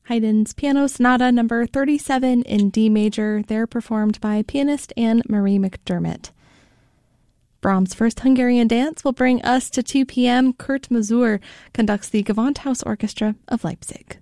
Haydn's Piano Sonata number 37 in D major. They're performed by pianist Anne-Marie McDermott. Brahms' First Hungarian Dance will bring us to 2 p.m. Kurt Masur conducts the Gewandhaus Orchestra of Leipzig.